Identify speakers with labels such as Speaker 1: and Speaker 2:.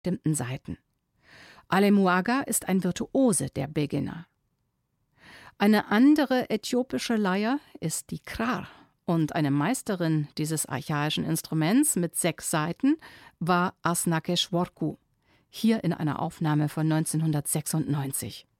Speaker 1: bestimmten Saiten. Alemuaga ist ein Virtuose der Beginner. Eine andere äthiopische Leier ist die Krar und eine Meisterin dieses archaischen Instruments mit 6 Saiten war Asnakes Worku, hier in einer Aufnahme von 1996.